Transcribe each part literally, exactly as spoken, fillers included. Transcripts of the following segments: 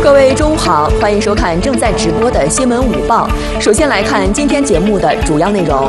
各位中午好，欢迎收看正在直播的新闻午报。首先来看今天节目的主要内容。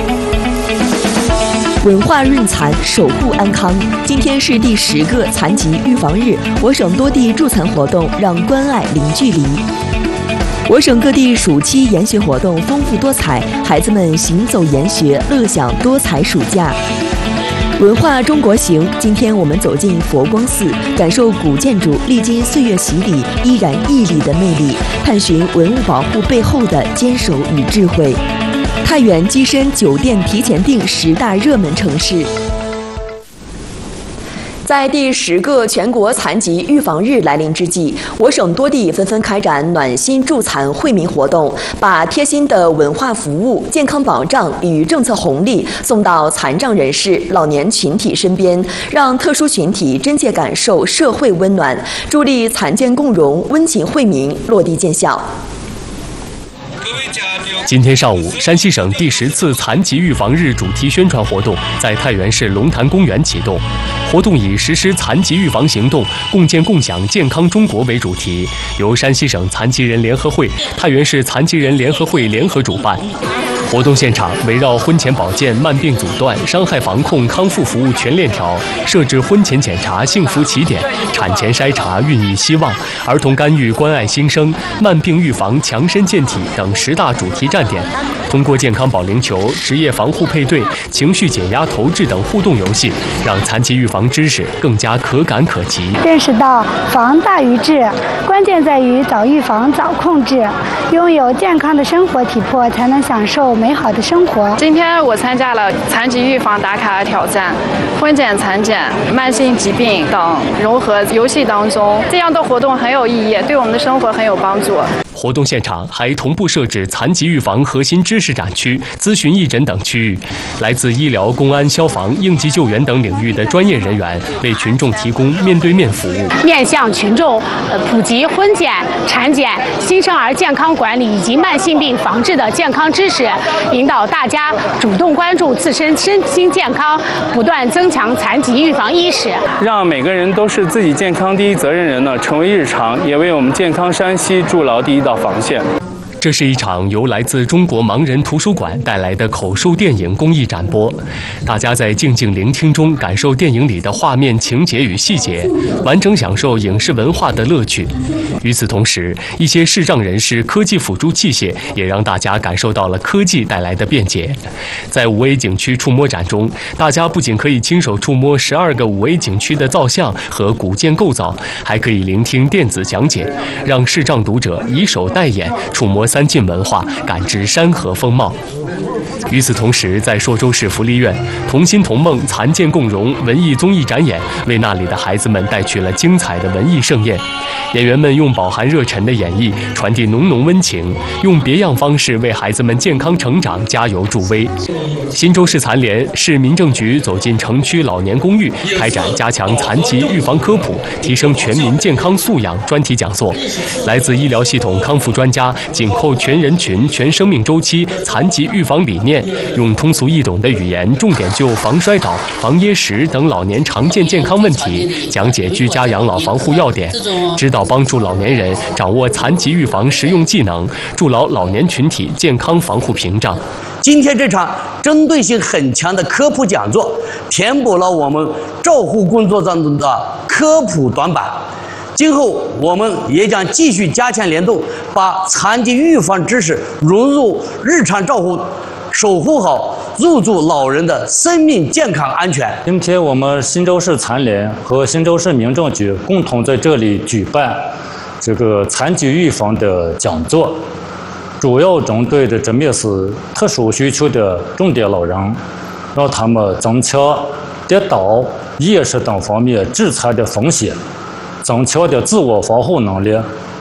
文化润残，守护安康。今天是第十个残疾预防日，我省多地助残活动让关爱零距离。我省各地暑期研学活动丰富多彩，孩子们行走研学，乐享多彩暑假。文化中国行，今天我们走进佛光寺，感受古建筑历经岁月洗礼依然屹立的魅力，探寻文物保护背后的坚守与智慧。太原跻身酒店提前订十大热门城市。在第十个全国残疾预防日来临之际，我省多地纷纷开展暖心助残惠民活动，把贴心的文化服务、健康保障与政策红利送到残障人士、老年群体身边，让特殊群体真切感受社会温暖，助力残健共融、温情惠民落地见效。 今天上午，山西省第十次残疾预防日主题宣传活动在太原市龙潭公园启动。活动以实施残疾预防行动，共建共享健康中国为主题，由山西省残疾人联合会、太原市残疾人联合会联合主办。活动现场围绕婚前保健、慢病阻断、伤害防控、康复服务全链条，设置婚前检查幸福起点、产前筛查孕育希望、儿童干预关爱新生、慢病预防强身健体等十大主题站点。通过健康保龄球、职业防护配对、情绪减压投掷等互动游戏，让残疾预防知识更加可感可及。 认识到防大于治，关键在于早预防、早控制。拥有健康的生活体魄，才能享受美好的生活。 今天我参加了残疾预防打卡挑战，婚检、产检、慢性疾病等融合游戏当中，这样的活动很有意义，对我们的生活很有帮助。 活动现场还同步设置残疾预防核心知识展区、咨询义诊等区域，来自医疗、公安、消防、应急救援等领域的专业人员为群众提供面对面服务， 面向群众呃普及婚检、产检、新生儿健康管理以及慢性病防治的健康知识，引导大家主动关注自身身心健康，不断增强残疾预防意识， 让每个人都是自己健康第一责任人呢，成为日常，也为我们健康山西筑牢第一道防线。 这是一场由来自中国盲人图书馆带来的口述电影公益展播，大家在静静聆听中感受电影里的画面、情节与细节，完整享受影视文化的乐趣。与此同时，一些视障人士科技辅助器械也让大家感受到了科技带来的便捷。在五 A 景区触摸展中，大家不仅可以亲手触摸十二个五 A 景区的造像和古建构造，还可以聆听电子讲解，让视障读者以手代眼触摸三晋文化，感知山河风貌。与此同时，在朔州市福利院，同心同梦残健共融文艺综艺展演为那里的孩子们带去了精彩的文艺盛宴。演员们用饱含热忱的演绎传递浓浓温情，用别样方式为孩子们健康成长加油助威。忻州市残联、市民政局走进城区老年公寓，开展加强残疾预防科普、提升全民健康素养专题讲座。来自医疗系统康复专家紧扣全人群、全生命周期残疾预防理念，用通俗易懂的语言，重点就防摔倒、防噎食等老年常见健康问题讲解居家养老防护要点，指导帮助老年人掌握残疾预防实用技能，筑牢老年群体健康防护屏障。 今天这场针对性很强的科普讲座，填补了我们照护工作当中的科普短板。今后我们也将继续加强联动，把残疾预防知识融入日常照护，守护好入住老人的生命健康安全。 今天我们忻州市残联和忻州市民政局共同在这里举办这个残疾预防的讲座，主要针对的这面是特殊需求的重点老人，让他们增强跌倒、噎食等方面致残的风险，增强的自我防护能力，